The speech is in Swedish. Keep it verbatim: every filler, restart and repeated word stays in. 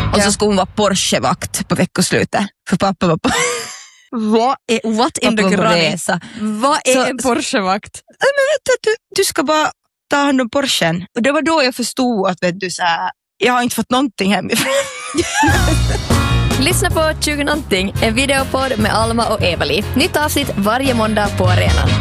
Och ja. så skulle hon vara Porsche-vakt på veckoslutet. För pappa var på... Vad är, what in the granny? Vad är så, en Porsche-vakt? Men vet du, du ska bara ta hand om Porschen. Och det var då jag förstod att vet du, så här, jag har inte fått någonting hemifrån. Lyssna på tjugo någonting, en videopodd med Alma och Eva-Li. Nytt avsnitt varje måndag på arenan.